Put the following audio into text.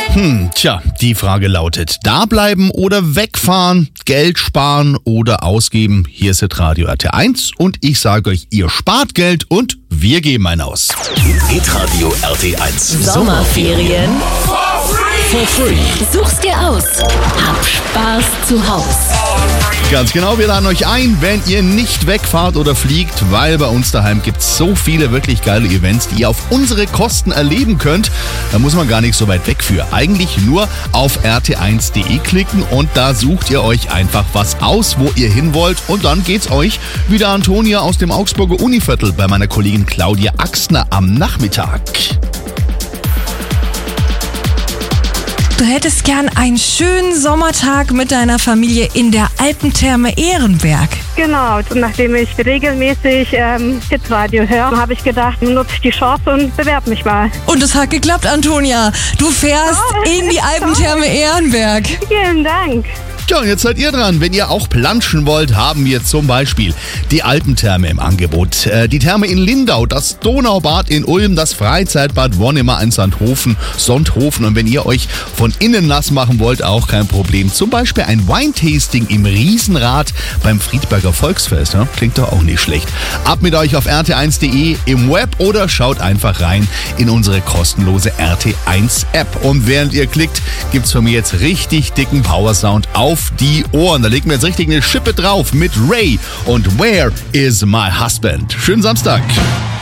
Tja, die Frage lautet, da bleiben oder wegfahren, Geld sparen oder ausgeben? Hier ist das Radio RT1 und ich sage euch, ihr spart Geld und wir geben einen aus. Hitradio RT1 Sommerferien for free. suchst dir aus. Hab Spaß zu Haus. Ganz genau, wir laden euch ein, wenn ihr nicht wegfahrt oder fliegt, weil bei uns daheim gibt es so viele wirklich geile Events, die ihr auf unsere Kosten erleben könnt. Da muss man gar nicht so weit weg für. Eigentlich nur auf rt1.de klicken und da sucht ihr euch einfach was aus, wo ihr hin wollt. Und dann geht's euch wie der Antonia aus dem Augsburger Univiertel bei meiner Kollegin Claudia Axner am Nachmittag. Du hättest gern einen schönen Sommertag mit deiner Familie in der Alpentherme Ehrenberg. Genau, und nachdem ich regelmäßig Hitradio höre, habe ich gedacht, nutze ich die Chance und bewerbe mich mal. Und es hat geklappt, Antonia. Du fährst in die Alpentherme Ehrenberg. Vielen Dank. Ja, und jetzt seid ihr dran. Wenn ihr auch planschen wollt, haben wir zum Beispiel die Alpentherme im Angebot. Die Therme in Lindau, das Donaubad in Ulm, das Freizeitbad Wonnemar in Sonthofen. Und wenn ihr euch von innen nass machen wollt, auch kein Problem. Zum Beispiel ein Wine-Tasting im Riesenrad beim Friedberger Volksfest. Ja? Klingt doch auch nicht schlecht. Ab mit euch auf rt1.de im Web oder schaut einfach rein in unsere kostenlose RT1-App. Und während ihr klickt, gibt's von mir jetzt richtig dicken Powersound auf die Ohren. Da legen wir jetzt richtig eine Schippe drauf mit Ray und Where is my husband? Schönen Samstag.